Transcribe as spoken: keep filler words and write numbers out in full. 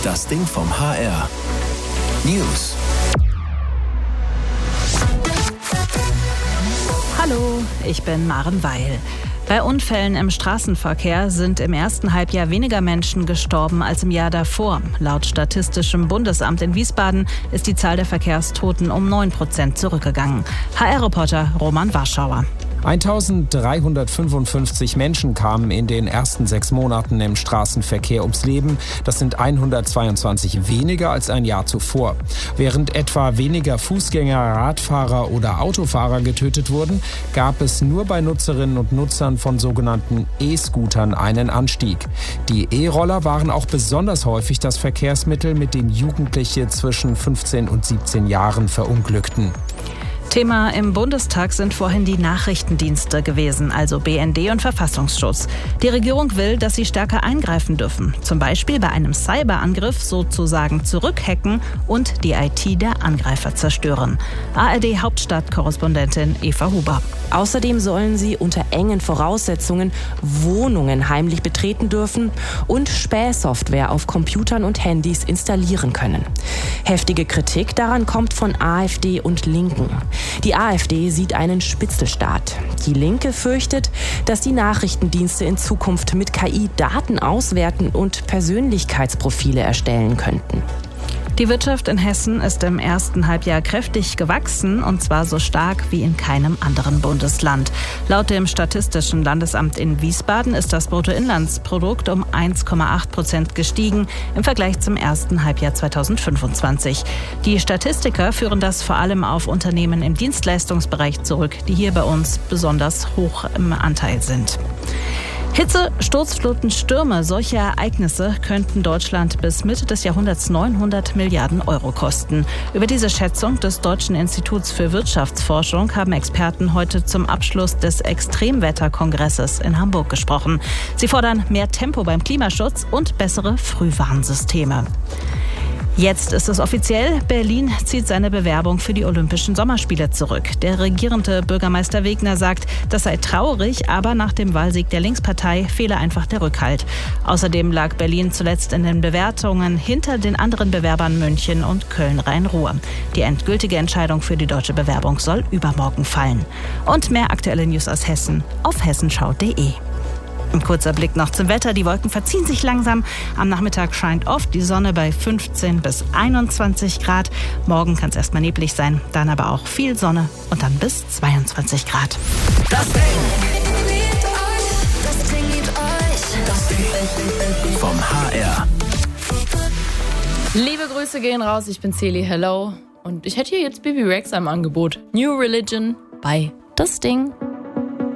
Das Ding vom H R. News. Hallo, ich bin Maren Weil. Bei Unfällen im Straßenverkehr sind im ersten Halbjahr weniger Menschen gestorben als im Jahr davor. Laut Statistischem Bundesamt in Wiesbaden ist die Zahl der Verkehrstoten um neun Prozent zurückgegangen. H R-Reporter Roman Warschauer. eintausenddreihundertfünfundfünfzig Menschen kamen in den ersten sechs Monaten im Straßenverkehr ums Leben. Das sind hundertzweiundzwanzig weniger als ein Jahr zuvor. Während etwa weniger Fußgänger, Radfahrer oder Autofahrer getötet wurden, gab es nur bei Nutzerinnen und Nutzern von sogenannten E-Scootern einen Anstieg. Die E-Roller waren auch besonders häufig das Verkehrsmittel, mit dem Jugendliche zwischen fünfzehn und siebzehn Jahren verunglückten. Thema im Bundestag sind vorhin die Nachrichtendienste gewesen, also B N D und Verfassungsschutz. Die Regierung will, dass sie stärker eingreifen dürfen, zum Beispiel bei einem Cyberangriff sozusagen zurückhacken und die I T der Angreifer zerstören. A R D-Hauptstadtkorrespondentin Eva Huber. Außerdem sollen sie unter engen Voraussetzungen Wohnungen heimlich betreten dürfen und Spähsoftware auf Computern und Handys installieren können. Heftige Kritik daran kommt von AfD und Linken. Die AfD sieht einen Spitzelstaat. Die Linke fürchtet, dass die Nachrichtendienste in Zukunft mit K I Daten auswerten und Persönlichkeitsprofile erstellen könnten. Die Wirtschaft in Hessen ist im ersten Halbjahr kräftig gewachsen, und zwar so stark wie in keinem anderen Bundesland. Laut dem Statistischen Landesamt in Wiesbaden ist das Bruttoinlandsprodukt um eins Komma acht Prozent gestiegen im Vergleich zum ersten Halbjahr zweitausendfünfundzwanzig. Die Statistiker führen das vor allem auf Unternehmen im Dienstleistungsbereich zurück, die hier bei uns besonders hoch im Anteil sind. Hitze, Sturzfluten, Stürme, solche Ereignisse könnten Deutschland bis Mitte des Jahrhunderts neunhundert Milliarden Euro kosten. Über diese Schätzung des Deutschen Instituts für Wirtschaftsforschung haben Experten heute zum Abschluss des Extremwetterkongresses in Hamburg gesprochen. Sie fordern mehr Tempo beim Klimaschutz und bessere Frühwarnsysteme. Jetzt ist es offiziell, Berlin zieht seine Bewerbung für die Olympischen Sommerspiele zurück. Der regierende Bürgermeister Wegner sagt, das sei traurig, aber nach dem Wahlsieg der Linkspartei fehle einfach der Rückhalt. Außerdem lag Berlin zuletzt in den Bewertungen hinter den anderen Bewerbern München und Köln-Rhein-Ruhr. Die endgültige Entscheidung für die deutsche Bewerbung soll übermorgen fallen. Und mehr aktuelle News aus Hessen auf hessenschau punkt de. Ein kurzer Blick noch zum Wetter. Die Wolken verziehen sich langsam. Am Nachmittag scheint oft die Sonne bei fünfzehn bis einundzwanzig Grad. Morgen kann es erstmal neblig sein, dann aber auch viel Sonne und dann bis zweiundzwanzig Grad. Das Ding. Das Ding liebt euch. Das Ding vom H R. Liebe Grüße gehen raus, ich bin Celi, hello. Und ich hätte hier jetzt Bibi Rexa im Angebot. New Religion bei Das Ding.